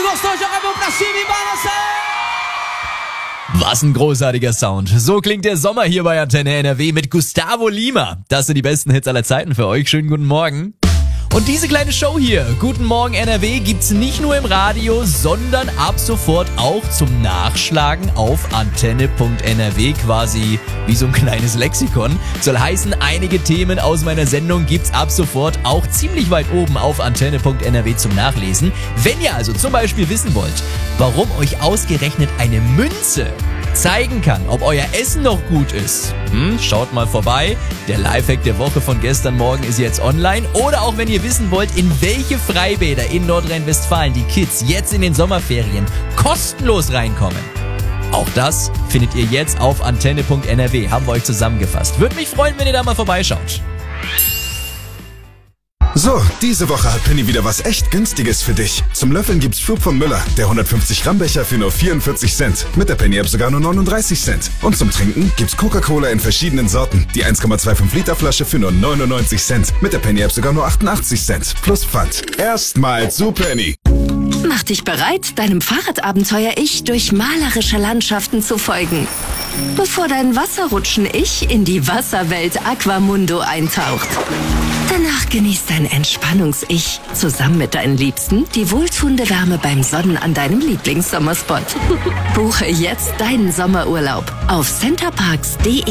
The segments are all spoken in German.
gostou? Joga a mão pra cima e balança! Was ein großartiger Sound. So klingt der Sommer hier bei Antenne NRW mit Gustavo Lima. Das sind die besten Hits aller Zeiten für euch. Schönen guten Morgen. Und diese kleine Show hier, Guten Morgen NRW, gibt's nicht nur im Radio, sondern ab sofort auch zum Nachschlagen auf antenne.nrw, quasi wie so ein kleines Lexikon. Soll heißen, einige Themen aus meiner Sendung gibt's ab sofort auch ziemlich weit oben auf antenne.nrw zum Nachlesen. Wenn ihr also zum Beispiel wissen wollt, warum euch ausgerechnet eine Münze zeigen kann, ob euer Essen noch gut ist, schaut mal vorbei. Der Lifehack der Woche von gestern Morgen ist jetzt online. Oder auch wenn ihr wissen wollt, in welche Freibäder in Nordrhein-Westfalen die Kids jetzt in den Sommerferien kostenlos reinkommen. Auch das findet ihr jetzt auf antenne.nrw. Haben wir euch zusammengefasst. Würde mich freuen, wenn ihr da mal vorbeischaut. So, diese Woche hat Penny wieder was echt Günstiges für dich. Zum Löffeln gibt's Flug von Müller, der 150 Gramm Becher für nur 44 Cent. Mit der Penny App sogar nur 39 Cent. Und zum Trinken gibt's Coca-Cola in verschiedenen Sorten. Die 1,25 Liter Flasche für nur 99 Cent. Mit der Penny App sogar nur 88 Cent. Plus Pfand. Erstmal zu Penny. Mach dich bereit, deinem Fahrradabenteuer-Ich durch malerische Landschaften zu folgen. Bevor dein Wasserrutschen-Ich in die Wasserwelt Aquamundo eintaucht. Danach genießt dein Entspannungs-Ich zusammen mit deinen Liebsten die wohltuende Wärme beim Sonnen an deinem Lieblingssommerspot. Buche jetzt deinen Sommerurlaub auf centerparks.de.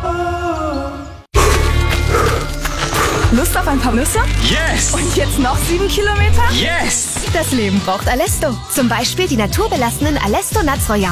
Lust auf ein paar Nüsse? Yes! Und jetzt noch 7 Kilometer? Yes! Das Leben braucht Alesto. Zum Beispiel die naturbelassenen Alesto Nuts Royal.